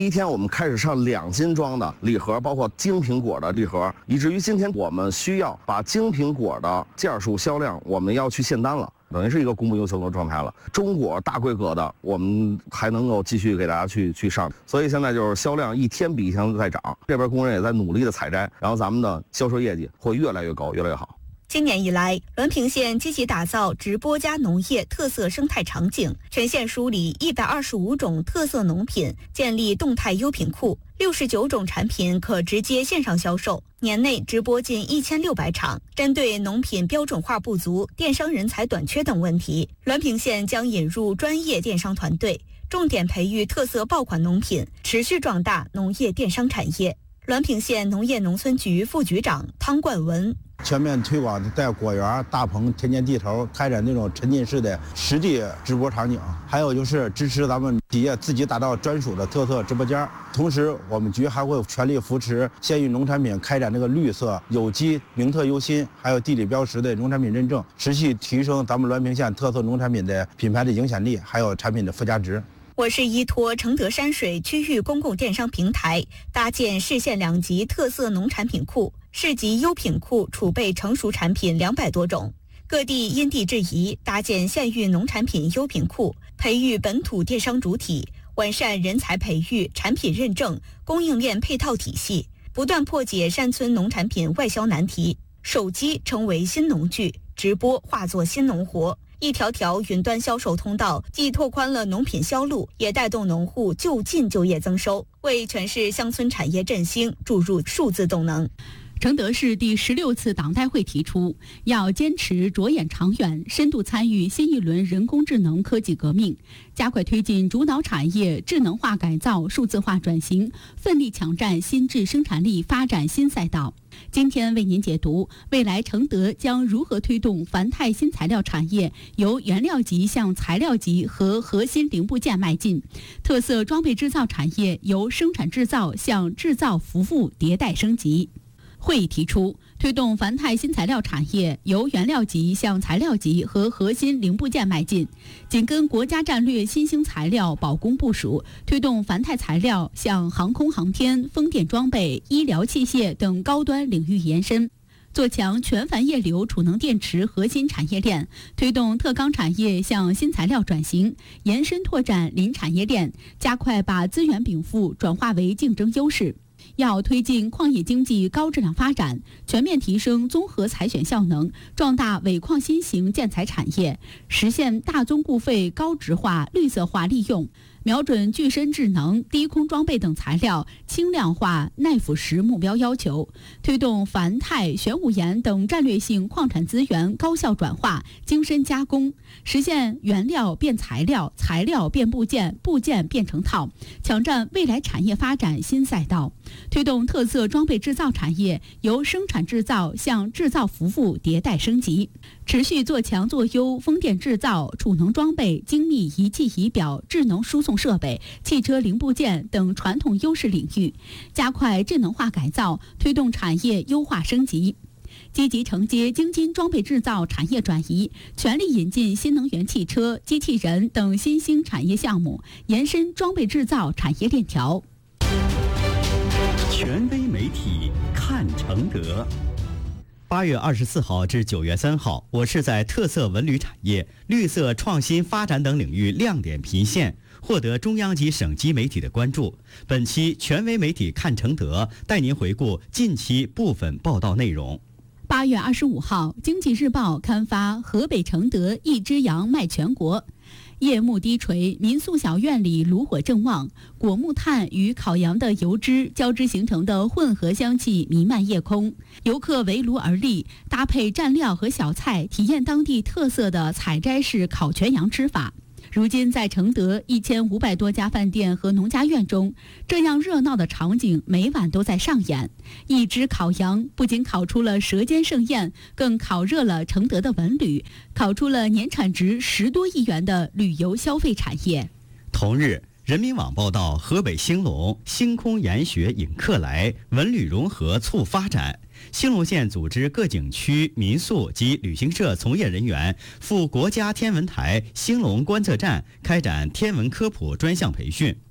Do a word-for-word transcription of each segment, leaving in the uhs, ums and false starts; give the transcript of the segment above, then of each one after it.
一天我们开始上两斤装的礼盒，包括金苹果的礼盒，以至于今天我们需要把金苹果的件数销量，我们要去限单了，等于是一个供不应求的状态了。中果大规格的，我们还能够继续给大家去去上，所以现在就是销量一天比一天在涨，这边工人也在努力的采摘，然后咱们的销售业绩会越来越高，越来越好。 今年以来，滦平县积极打造直播加农业特色生态场景，全县梳理一百二十五种特色农品，建立动态优品库，六十九种产品可直接线上销售。年内直播近一千六百场。针对农品标准化不足、电商人才短缺等问题，滦平县将引入专业电商团队，重点培育特色爆款农品，持续壮大农业电商产业。滦平县农业农村局副局长汤冠文。 全面推广在果园、大棚、田间地头开展那种沉浸式的实地直播场景，还有就是支持咱们企业自己打造专属的特色直播间。同时，我们局还会全力扶持县域农产品开展这个绿色、有机、名特优新，还有地理标识的农产品认证，持续提升咱们滦平县特色农产品的品牌的影响力，还有产品的附加值。 我市依托承德山水区域公共电商平台，搭建市县两级特色农产品库，市级优品库储备成熟产品两百多种。各地因地制宜搭建县域农产品优品库，培育本土电商主体，完善人才培育、产品认证、供应链配套体系，不断破解山村农产品外销难题。手机成为新农具，直播化作新农活。一条条云端销售通道既拓宽了农品销路，也带动农户就近就业增收，为全市乡村产业振兴注入数字动能。 承德市第十六次党代会提出，要坚持着眼长远，深度参与新一轮人工智能科技革命，加快推进主导产业智能化改造、数字化转型，奋力抢占新质生产力发展新赛道。今天为您解读，未来承德将如何推动繁泰新材料产业由原料级向材料级和核心零部件迈进，特色装备制造产业由生产制造向制造服务迭代升级。会议提出，推动繁泰新材料产业由原料级向材料级和核心零部件迈进，紧跟国家战略新兴材料保供部署，推动繁泰材料向航空航天、风电装备、医疗器械等高端领域延伸，做强全繁液流储能电池核心产业链，推动特钢产业向新材料转型，延伸拓展林产业链，加快把资源禀赋转化为竞争优势。要推进矿业经济高质量发展，全面提升综合采选效能，壮大尾矿新型建材产业，实现大宗固废高值化、绿色化利用，瞄准具身智能、低空装备等材料轻量化、耐腐蚀目标要求，推动繁泰、玄武岩等战略性矿产资源高效转化、精深加工，实现原料变材料、材料变部件、部件变成套，抢占未来产业发展新赛道。推动特色装备制造产业由生产制造向制造服务迭代升级，持续做强做优风电制造、储能装备、精密仪器仪表、智能输送设备、汽车零部件等传统优势领域，加快智能化改造，推动产业优化升级。积极承接京津装备制造产业转移，全力引进新能源汽车、机器人等新兴产业项目，延伸装备制造产业链条。 权威媒体看承德。八月二十四号至九月三号，我市在特色文旅产业、绿色创新发展等领域亮点频现，获得中央及省级媒体的关注。本期权威媒体看承德带您回顾近期部分报道内容。 八月二十五号，经济日报刊发河北承德一只羊卖全国。夜幕低垂，民宿小院里炉火正旺，果木炭与烤羊的油脂交织形成的混合香气弥漫夜空。游客围炉而立，搭配蘸料和小菜，体验当地特色的采摘式烤全羊吃法。如今在承德一千五百多家饭店和农家院中，这样热闹的场景每晚都在上演。一只烤羊不仅烤出了舌尖盛宴，更烤热了承德的文旅，烤出了年产值十多亿元的旅游消费产业。 同日，人民网报道，河北兴隆星空研学引客来，文旅融合促发展。兴隆县组织各景区、民宿及旅行社从业人员赴国家天文台兴隆观测站开展天文科普专项培训，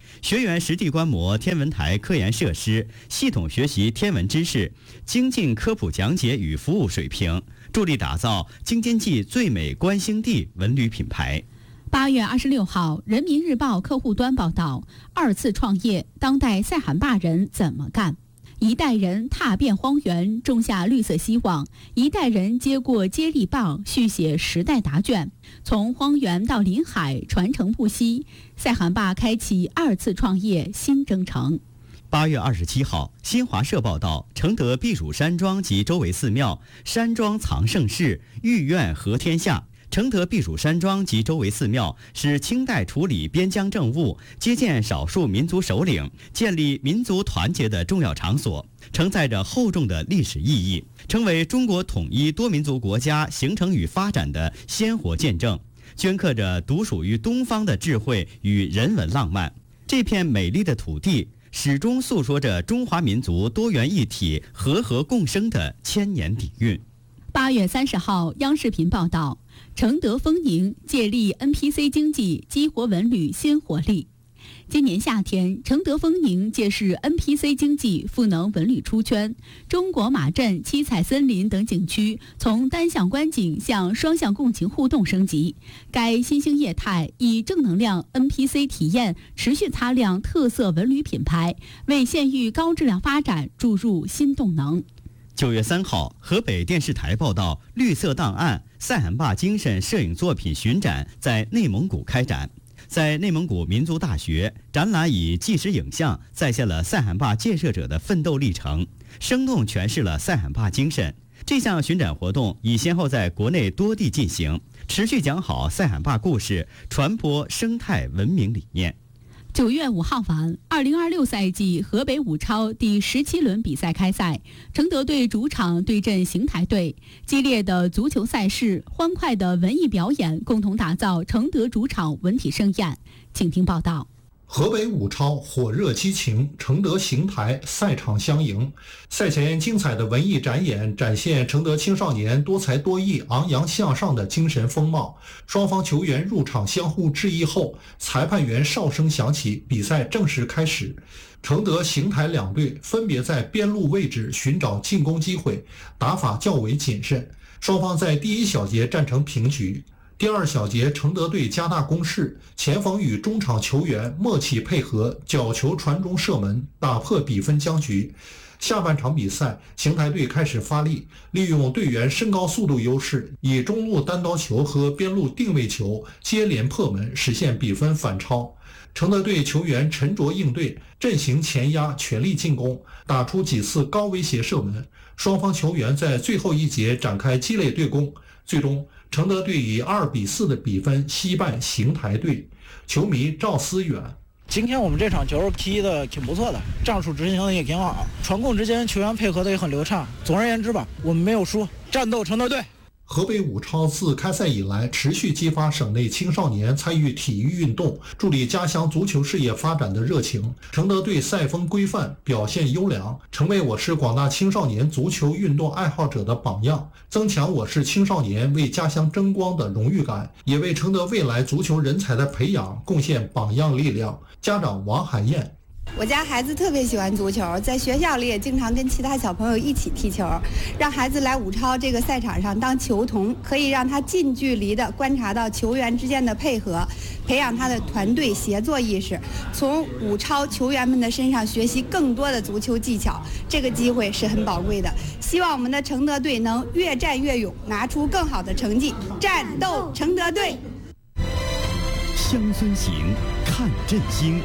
学员实地观摩天文台科研设施，系统学习天文知识，精进科普讲解与服务水平，助力打造京津冀最美观星地文旅品牌。 八月二十六号，人民日报客户端报道：二次创业，当代塞罕坝人怎么干？一代人踏遍荒原，种下绿色希望；一代人接过接力棒，续写时代答卷。从荒原到临海，传承不息。塞罕坝开启二次创业新征程。 八月二十七号，新华社报道，承德避暑山庄及周围寺庙，山庄藏盛世，御苑合天下。承德避暑山庄及周围寺庙是清代处理边疆政务、接见少数民族首领、建立民族团结的重要场所，承载着厚重的历史意义，成为中国统一多民族国家形成与发展的鲜活见证，镌刻着独属于东方的智慧与人文浪漫。这片美丽的土地始终诉说着中华民族多元一体、和合共生的千年底蕴。 八月三十号，央视频报道，承德丰宁借力 N P C 经济，激活文旅新活力。今年夏天，承德丰宁借势 N P C 经济赋能文旅出圈，中国马镇、七彩森林等景区从单向观景向双向共情互动升级。该新兴业态以正能量 N P C 体验持续擦亮特色文旅品牌，为县域高质量发展注入新动能。 九月三号，河北电视台报道，绿色档案塞罕坝精神摄影作品巡展在内蒙古开展。在内蒙古民族大学，展览以纪实影像再现了塞罕坝建设者的奋斗历程，生动诠释了塞罕坝精神。这项巡展活动已先后在国内多地进行，持续讲好塞罕坝故事，传播生态文明理念。 九月五号晚，二零二六赛季河北武超第十七轮比赛开赛，承德队主场对阵邢台队，激烈的足球赛事、欢快的文艺表演，共同打造承德主场文体盛宴。请听报道。 河北武超火热激情，承德邢台赛场相迎。赛前精彩的文艺展演展现承德青少年多才多艺、昂扬向上的精神风貌。双方球员入场相互致意后，裁判员哨声响起，比赛正式开始。承德、邢台两队分别在边路位置寻找进攻机会，打法较为谨慎。双方在第一小节战成平局。第二小节，承德队加大攻势，前锋与中场球员默契配合，角球传中射门，打破比分僵局。下半场比赛，邢台队开始发力，利用队员身高速度优势，以中路单刀球和边路定位球接连破门，实现比分反超。承德队球员沉着应对，阵型前压，全力进攻，打出几次高威胁射门。双方球员在最后一节展开激烈对攻，最终承德队以二比四的比分惜败邢台队。球迷赵思远： 今天我们这场球踢得挺不错的，战术执行的也挺好，传控之间球员配合的也很流畅。总而言之吧，我们没有输，战斗承德队。 河北武超自开赛以来，持续激发省内青少年参与体育运动，助力家乡足球事业发展的热情。承德队赛风规范，表现优良，成为我市广大青少年足球运动爱好者的榜样，增强我市青少年为家乡争光的荣誉感，也为承德未来足球人才的培养贡献榜样力量。家长王海燕： 我家孩子特别喜欢足球，在学校里也经常跟其他小朋友一起踢球。让孩子来武超这个赛场上当球童，可以让他近距离地观察到球员之间的配合，培养他的团队协作意识，从武超球员们的身上学习更多的足球技巧。这个机会是很宝贵的，希望我们的承德队能越战越勇，拿出更好的成绩。战斗承德队！ 乡村行，看振兴。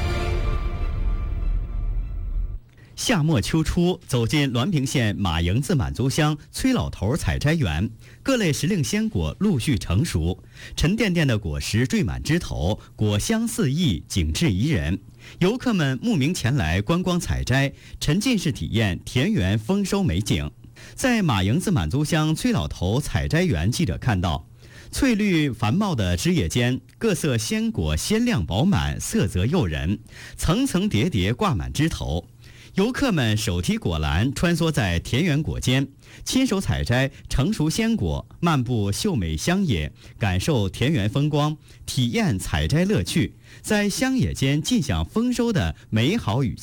夏末秋初，走进滦平县马营子满族乡崔老头采摘园，各类时令鲜果陆续成熟，沉甸甸的果实缀满枝头，果香四溢，景致宜人。游客们慕名前来观光采摘，沉浸式体验田园丰收美景。在马营子满族乡崔老头采摘园，记者看到翠绿繁茂的枝叶间，各色鲜果鲜亮饱满，色泽诱人，层层叠叠挂满枝头。 游客们手提果篮穿梭在田园果间，亲手采摘成熟鲜果，漫步秀美乡野，感受田园风光，体验采摘乐趣，在乡野间尽享丰收的美好与